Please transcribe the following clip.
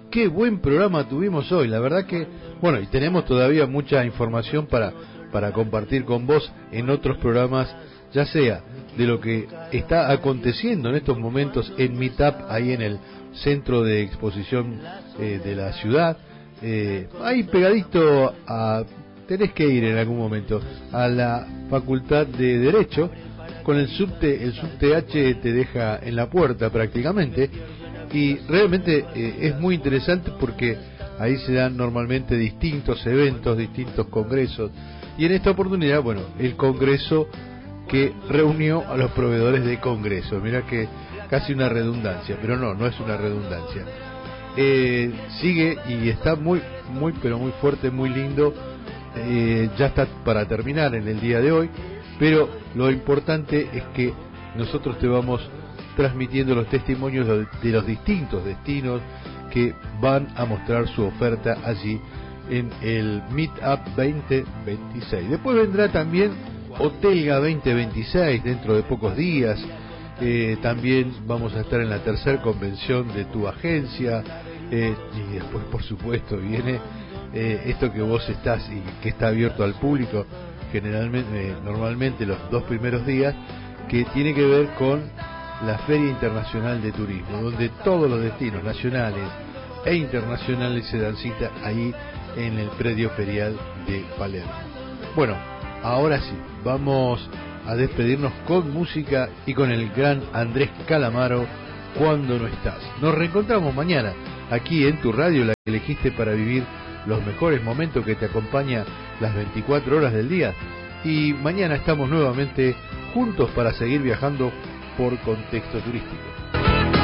qué buen programa tuvimos hoy. La verdad que, bueno, y tenemos todavía mucha información para compartir con vos en otros programas, ya sea de lo que está aconteciendo en estos momentos en Meetup, ahí en el centro de exposición de la ciudad, ahí pegadito a, tenés que ir en algún momento a la Facultad de Derecho, con el subte H te deja en la puerta prácticamente, y realmente es muy interesante porque ahí se dan normalmente distintos eventos, distintos congresos, y en esta oportunidad, bueno, el congreso que reunió a los proveedores de congresos. Mira que casi una redundancia, pero no es una redundancia. Sigue y está muy pero muy fuerte, muy lindo. Ya está para terminar en el día de hoy, pero lo importante es que nosotros te vamos transmitiendo los testimonios de los distintos destinos que van a mostrar su oferta allí en el Meetup 2026. Después vendrá también Hotelga 2026 dentro de pocos días. También vamos a estar en la tercera convención de tu agencia, y después por supuesto viene esto que vos estás y que está abierto al público generalmente, normalmente los 2 primeros días, que tiene que ver con la Feria Internacional de Turismo, donde todos los destinos nacionales e internacionales se dan cita ahí en el predio ferial de Palermo. Bueno, ahora sí, vamos a despedirnos con música y con el gran Andrés Calamaro, Cuando no estás. Nos reencontramos mañana aquí en tu radio, la que elegiste para vivir los mejores momentos, que te acompaña las 24 horas del día. Y mañana estamos nuevamente juntos para seguir viajando por Contexto Turístico.